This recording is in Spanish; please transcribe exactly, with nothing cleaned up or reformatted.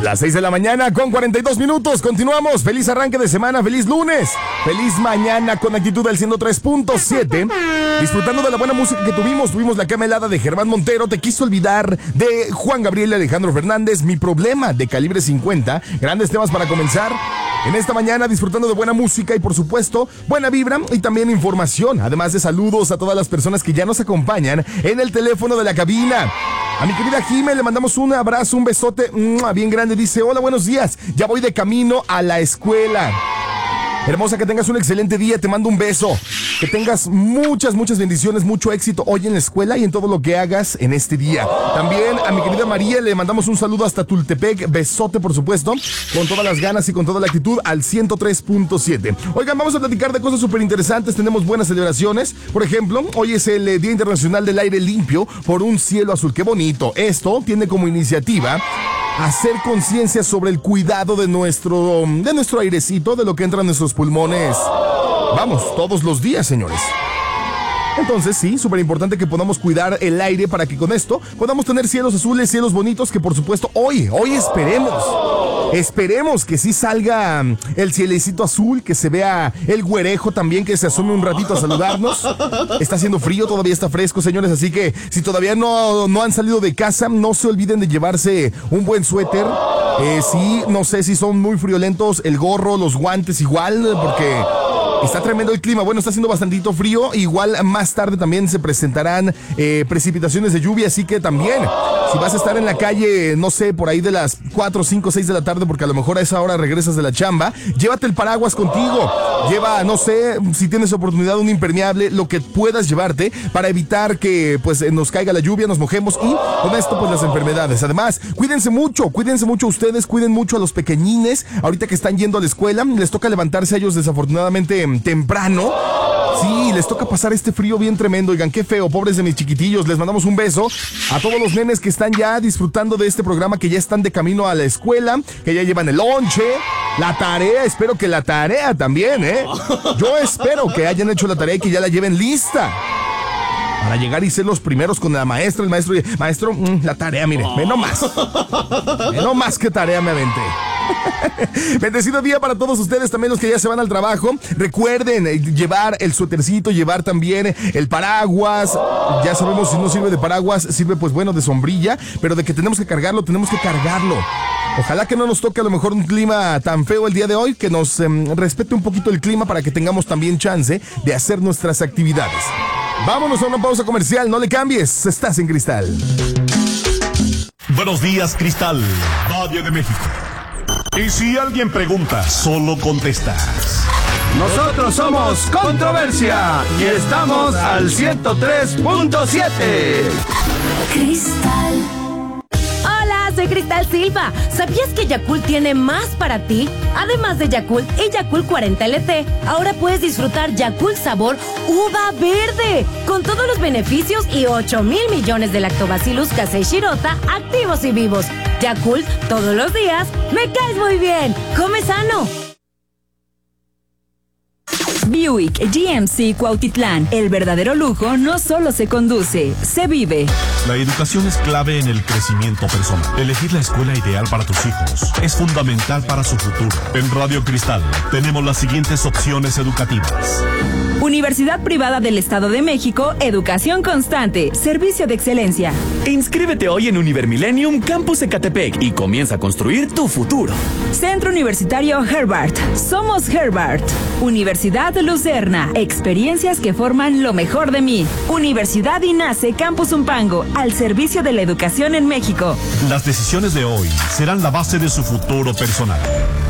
Las seis de la mañana con cuarenta y dos minutos. Continuamos. Feliz arranque de semana. Feliz lunes. Feliz mañana con actitud del ciento tres punto siete. Disfrutando de la buena música que tuvimos. Tuvimos La Cama Helada de Germán Montero. Te quiso olvidar de Juan Gabriel y Alejandro Fernández. Mi Problema de Calibre cincuenta. Grandes temas para comenzar en esta mañana, disfrutando de buena música y por supuesto buena vibra y también información. Además de saludos a todas las personas que ya nos acompañan en el teléfono de la cabina. A mi querida Jime le mandamos un abrazo, un besote bien grande. Dice: hola, buenos días, ya voy de camino a la escuela. Hermosa, que tengas un excelente día, te mando un beso. Que tengas muchas, muchas bendiciones, mucho éxito hoy en la escuela y en todo lo que hagas en este día. También a mi querida María le mandamos un saludo hasta Tultepec, besote por supuesto, con todas las ganas y con toda la actitud al ciento tres punto siete. Oigan, vamos a platicar de cosas súper interesantes, tenemos buenas celebraciones. Por ejemplo, hoy es el Día Internacional del Aire Limpio por un Cielo Azul. ¡Qué bonito! Esto tiene como iniciativa hacer conciencia sobre el cuidado de nuestro, de nuestro airecito, de lo que entra en nuestros pulmones. Vamos, todos los días, señores. Entonces, sí, súper importante que podamos cuidar el aire para que con esto podamos tener cielos azules, cielos bonitos, que por supuesto hoy, hoy esperemos. Esperemos que sí salga el cielecito azul, que se vea el güerejo también, que se asome un ratito a saludarnos. Está haciendo frío, todavía está fresco, señores, así que si todavía no, no han salido de casa, no se olviden de llevarse un buen suéter. Eh, sí, no sé si son muy friolentos, el gorro, los guantes igual, porque está tremendo el clima. Bueno, está haciendo bastantito frío. Igual más tarde también se presentarán eh, precipitaciones de lluvia, así que también, si vas a estar en la calle, no sé, por ahí de las cuatro, cinco, seis de la tarde, porque a lo mejor a esa hora regresas de la chamba, llévate el paraguas contigo. Lleva, no sé, si tienes oportunidad, un impermeable, lo que puedas llevarte para evitar que pues nos caiga la lluvia, nos mojemos y con esto pues las enfermedades. Además, cuídense mucho, cuídense mucho ustedes, cuiden mucho a los pequeñines. Ahorita que están yendo a la escuela, les toca levantarse a ellos desafortunadamente temprano. Sí, les toca pasar este frío bien tremendo. Oigan, qué feo, pobres de mis chiquitillos. Les mandamos un beso a todos los nenes que están ya disfrutando de este programa, que ya están de camino a la escuela, que ya llevan el lonche, la tarea. Espero que la tarea también, ¿eh? Yo espero que hayan hecho la tarea y que ya la lleven lista para llegar y ser los primeros con la maestra, el maestro. Y, maestro, mmm, la tarea, mire, ve nomás. Ve nomás qué tarea me aventé. Bendecido día para todos ustedes, también los que ya se van al trabajo. Recuerden eh, llevar el suétercito, llevar también el paraguas. Ya sabemos, si no sirve de paraguas, sirve pues bueno de sombrilla, pero de que tenemos que cargarlo, tenemos que cargarlo. Ojalá que no nos toque a lo mejor un clima tan feo el día de hoy, que nos eh, respete un poquito el clima para que tengamos también chance de hacer nuestras actividades. Vámonos a una pausa comercial, no le cambies, estás en Cristal. Buenos días, Cristal, Radio de México. Y si alguien pregunta, solo contestas: nosotros somos Controversia y estamos al ciento tres punto siete. Cristal. Hola, soy Cristal Silva. ¿Sabías que Yakult tiene más para ti? Además de Yakult y Yakult cuarenta L T, ahora puedes disfrutar Yakult sabor uva verde, con todos los beneficios y ocho mil millones de lactobacillus casei shirota activos y vivos. Yakult, todos los días, me caes muy bien. Come sano. Buick G M C Cuautitlán. El verdadero lujo no solo se conduce, se vive. La educación es clave en el crecimiento personal. Elegir la escuela ideal para tus hijos es fundamental para su futuro. En Radio Cristal tenemos las siguientes opciones educativas: Universidad Privada del Estado de México, educación constante, servicio de excelencia. Inscríbete hoy en Univermillennium Campus Ecatepec y comienza a construir tu futuro. Centro Universitario Herbart. Somos Herbart. Universidad Lucerna. Experiencias que forman lo mejor de mí. Universidad INACE Campus Umpango, al servicio de la educación en México. Las decisiones de hoy serán la base de su futuro personal.